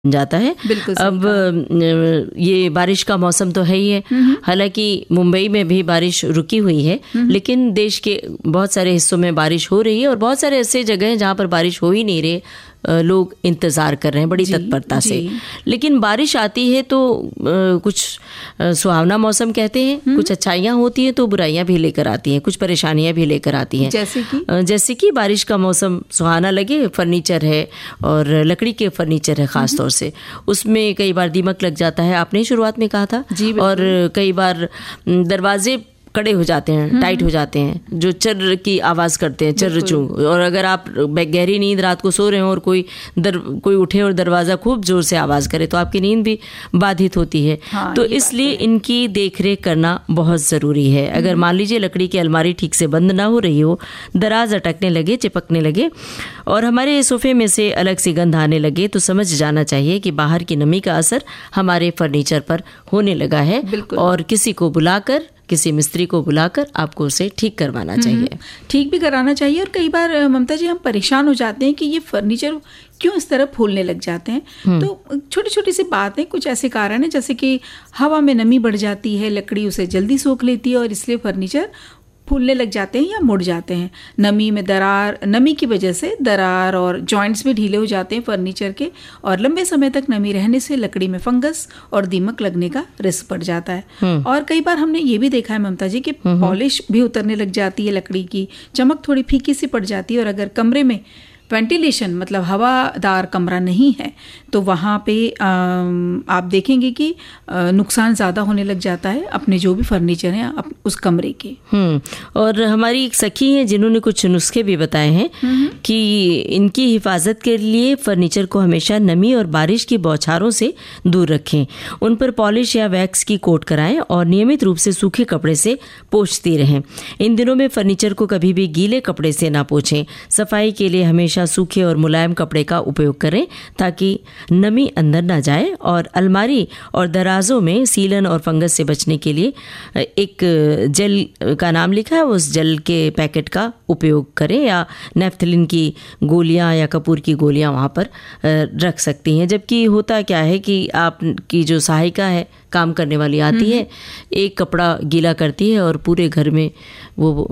जाता है। अब ये बारिश का मौसम तो है ही है, हालांकि मुंबई में भी बारिश रुकी हुई है, लेकिन देश के बहुत सारे हिस्सों में बारिश हो रही है और बहुत सारे ऐसे जगह हैं जहाँ पर बारिश हो ही नहीं रही, लोग इंतज़ार कर रहे हैं बड़ी तत्परता से। लेकिन बारिश आती है तो कुछ सुहावना मौसम कहते हैं, कुछ अच्छाइयाँ होती हैं तो बुराइयाँ भी लेकर आती हैं, कुछ परेशानियाँ भी लेकर आती हैं। जैसे कि बारिश का मौसम सुहाना लगे, फर्नीचर है और लकड़ी के फर्नीचर है ख़ास तौर से, उसमें कई बार दीमक लग जाता है, आपने शुरुआत में कहा था। और कई बार दरवाजे कड़े हो जाते हैं, टाइट हो जाते हैं, जो चर्र की आवाज़ करते हैं, चर्र चू। और अगर आप गहरी नींद रात को सो रहे हो और कोई उठे और दरवाज़ा खूब जोर से आवाज़ करे तो आपकी नींद भी बाधित होती है। तो इसलिए इनकी देखरेख करना बहुत ज़रूरी है। अगर मान लीजिए लकड़ी की अलमारी ठीक से बंद ना हो रही हो, दराज अटकने लगे, चिपकने लगे और हमारे सोफे में से अलग सी गंध आने लगे, तो समझ जाना चाहिए कि बाहर की नमी का असर हमारे फर्नीचर पर होने लगा है और किसी मिस्त्री को बुलाकर आपको उसे ठीक करवाना चाहिए, ठीक भी कराना चाहिए। और कई बार ममता जी हम परेशान हो जाते हैं कि ये फर्नीचर क्यों इस तरह फूलने लग जाते हैं। तो छोटी छोटी सी बातें, कुछ ऐसे कारण हैं जैसे कि हवा में नमी बढ़ जाती है, लकड़ी उसे जल्दी सोख लेती है और इसलिए फर्नीचर फूलने लग जाते हैं या मुड़ जाते हैं। नमी की वजह से दरार और जॉइंट्स भी ढीले हो जाते हैं फर्नीचर के, और लंबे समय तक नमी रहने से लकड़ी में फंगस और दीमक लगने का रिस्क बढ़ जाता है। और कई बार हमने ये भी देखा है ममता जी कि पॉलिश भी उतरने लग जाती है, लकड़ी की चमक थोड़ी फीकी सी पड़ जाती है। और अगर कमरे में वेंटिलेशन मतलब हवादार कमरा नहीं है तो वहाँ पे आप देखेंगे कि नुकसान ज़्यादा होने लग जाता है अपने जो भी फर्नीचर हैं उस कमरे के। और हमारी एक सखी हैं जिन्होंने कुछ नुस्खे भी बताए हैं कि इनकी हिफाजत के लिए फर्नीचर को हमेशा नमी और बारिश की बौछारों से दूर रखें, उन पर पॉलिश या वैक्स की कोट कराएं और नियमित रूप से सूखे कपड़े से पोंछती रहें। इन दिनों में फर्नीचर को कभी भी गीले कपड़े से ना पोंछें। सफाई के लिए हमेशा सूखे और मुलायम कपड़े का उपयोग करें ताकि नमी अंदर ना जाए। और अलमारी और दराजों में सीलन और फंगस से बचने के लिए एक जेल का नाम लिखा है, उस जेल के पैकेट का उपयोग करें, या नेफ्थलिन की गोलियां या कपूर की गोलियां वहाँ पर रख सकती हैं। जबकि होता क्या है कि आपकी जो सहायिका है, काम करने वाली आती है, एक कपड़ा गीला करती है और पूरे घर में वो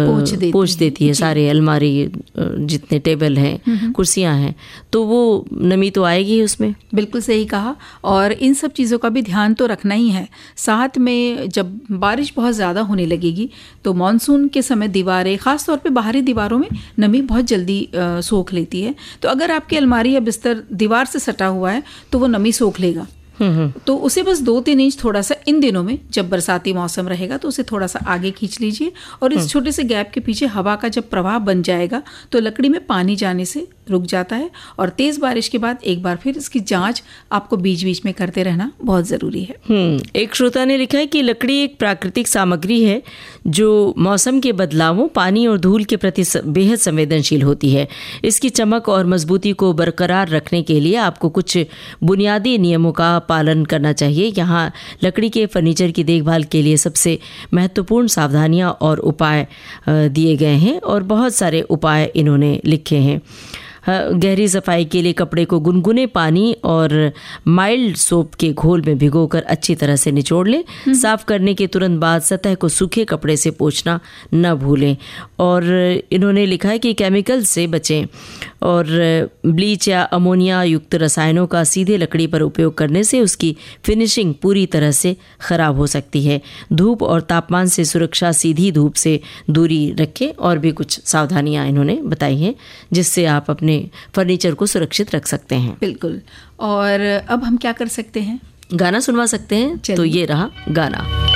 पोंछ देती है, सारे अलमारी जितने टेबल हैं, कुर्सियां हैं, तो वो नमी तो आएगी ही उसमें। बिल्कुल सही कहा। और इन सब चीज़ों का भी ध्यान तो रखना ही है। साथ में जब बारिश बहुत ज़्यादा होने लगेगी तो मानसून के समय दीवारें, ख़ास तौर पे बाहरी दीवारों में नमी बहुत जल्दी सोख लेती है। तो अगर आपकी अलमारी या बिस्तर दीवार से सटा हुआ है तो वो नमी सोख लेगा, तो उसे बस 2-3 इंच थोड़ा सा इन दिनों में जब बरसाती मौसम रहेगा तो उसे थोड़ा सा आगे खींच लीजिए और इस छोटे से गैप के पीछे हवा का जब प्रवाह बन जाएगा तो लकड़ी में पानी जाने से रुक जाता है। और तेज बारिश के बाद एक बार फिर इसकी जांच आपको बीच बीच में करते रहना बहुत ज़रूरी है। एक श्रोता ने लिखा है कि लकड़ी एक प्राकृतिक सामग्री है जो मौसम के बदलावों, पानी और धूल के प्रति बेहद संवेदनशील होती है। इसकी चमक और मजबूती को बरकरार रखने के लिए आपको कुछ बुनियादी नियमों का पालन करना चाहिए। यहाँ लकड़ी के फर्नीचर की देखभाल के लिए सबसे महत्वपूर्ण सावधानियाँ और उपाय दिए गए हैं और बहुत सारे उपाय इन्होंने लिखे हैं। गहरी सफाई के लिए कपड़े को गुनगुने पानी और माइल्ड सोप के घोल में भिगोकर अच्छी तरह से निचोड़ लें। साफ करने के तुरंत बाद सतह को सूखे कपड़े से पोंछना न भूलें। और इन्होंने लिखा है कि केमिकल से बचें और ब्लीच या अमोनिया युक्त रसायनों का सीधे लकड़ी पर उपयोग करने से उसकी फिनिशिंग पूरी तरह से ख़राब हो सकती है। धूप और तापमान से सुरक्षा, सीधी धूप से दूरी रखें, और भी कुछ सावधानियां इन्होंने बताई हैं जिससे आप अपने फर्नीचर को सुरक्षित रख सकते हैं। बिल्कुल। और अब हम क्या कर सकते हैं? गाना सुनवा सकते हैं। तो ये रहा गाना।